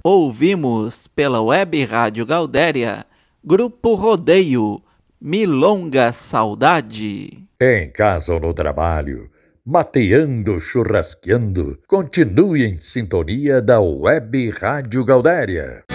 Ouvimos pela Web Rádio Gaudéria, Grupo Rodeio, Milonga Saudade. Em casa ou no trabalho, mateando, churrasqueando, continue em sintonia da Web Rádio Gaudéria.